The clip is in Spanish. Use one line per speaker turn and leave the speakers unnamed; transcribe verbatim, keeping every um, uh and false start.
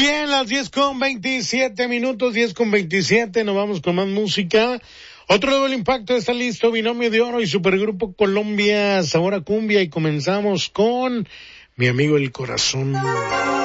Muy bien, las diez con veintisiete minutos, diez con veintisiete, nos vamos con más música. Otro doble impacto está listo, Binomio de Oro y Supergrupo Colombia, Sabor a Cumbia, y comenzamos con Mi Amigo el Corazón.